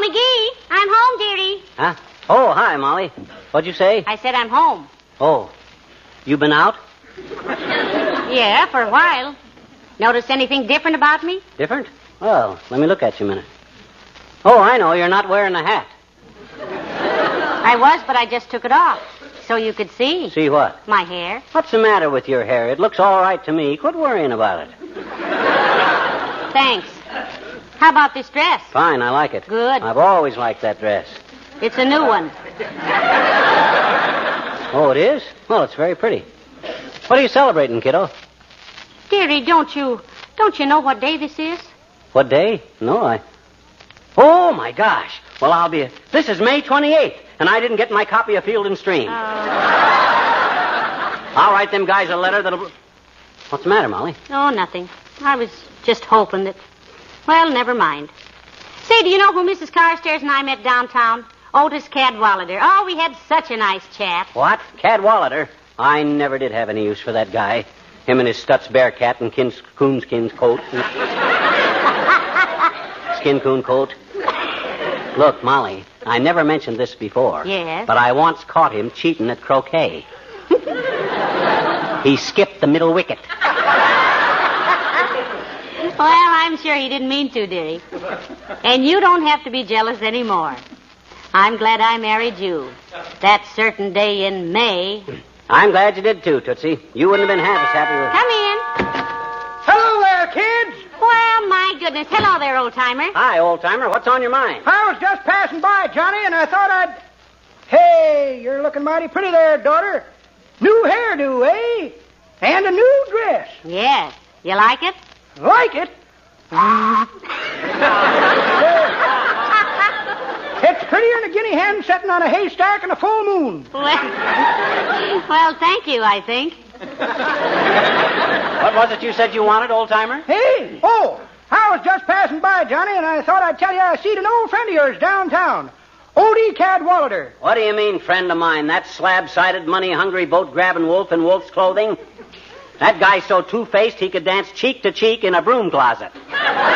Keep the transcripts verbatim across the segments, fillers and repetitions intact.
McGee, I'm home, dearie. Huh? Oh, hi, Molly. What'd you say? I said I'm home. Oh, you been out? Yeah, for a while. Notice anything different about me? Different? Well, let me look at you a minute. Oh, I know. You're not wearing a hat. I was, but I just took it off. So you could see. See what? My hair. What's the matter with your hair? It looks all right to me. Quit worrying about it. Thanks. How about this dress? Fine, I like it. Good. I've always liked that dress. It's a new one. Oh, it is? Well, it's very pretty. What are you celebrating, kiddo? Dearie, don't you, don't you know what day this is? What day? No, I... Oh, my gosh. Well, I'll be... This is May twenty-eighth, and I didn't get my copy of Field and Stream. Uh... I'll write them guys a letter that'll... What's the matter, Molly? Oh, nothing. I was just hoping that... Well, never mind. Say, do you know who Missus Carstairs and I met downtown? Otis Cadwallader. Oh, we had such a nice chat. What? Cadwallader? I never did have any use for that guy. Him and his Stutz Bearcat and Kins, coonskin's coat. Skin coon coat. Look, Molly, I never mentioned this before. Yes? But I once caught him cheating at croquet. He skipped the middle wicket. Well, I'm sure he didn't mean to, did he? And you don't have to be jealous anymore. I'm glad I married you. That certain day in May. I'm glad you did, too, Tootsie. You wouldn't have been half as happy with... Come in. Hello there, kids. Well, my goodness. Hello there, old-timer. Hi, old-timer. What's on your mind? I was just passing by, Johnny, and I thought I'd... Hey, you're looking mighty pretty there, daughter. New hairdo, eh? And a new dress. Yes. You like it? Like it? It's prettier than a guinea hen sitting on a haystack in a full moon. Well, well, thank you, I think. What was it you said you wanted, old-timer? Hey, oh, I was just passing by, Johnny, and I thought I'd tell you I seen an old friend of yours downtown, Odie Cadwallader. What do you mean, friend of mine? That slab-sided, money-hungry, boat-grabbing wolf in wolf's clothing? That guy's so two-faced he could dance cheek to cheek in a broom closet. Oh,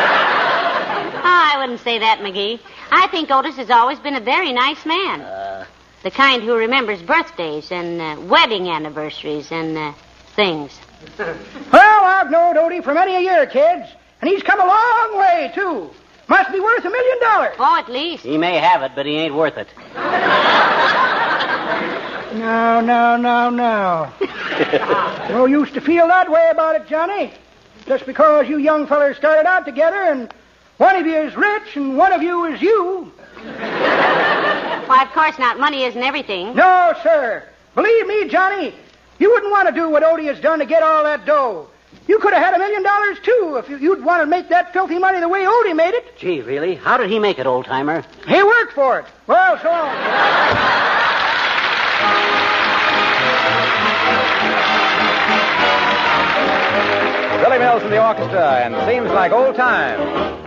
I wouldn't say that, McGee. I think Otis has always been a very nice man. Uh... The kind who remembers birthdays and uh, wedding anniversaries and uh, things. Well, I've known Odie for many a year, kids, and he's come a long way, too. Must be worth a million dollars. Oh, at least. He may have it, but he ain't worth it. No, no, no, no. No use to feel that way about it, Johnny. Just because you young fellers started out together and one of you is rich and one of you is you. Why, of course not. Money isn't everything. No, sir. Believe me, Johnny, you wouldn't want to do what Odie has done to get all that dough. You could have had a million dollars, too, if you'd want to make that filthy money the way Odie made it. Gee, really? How did he make it, old-timer? He worked for it. Well, so long. Billy Mills in the orchestra, and seems like old times.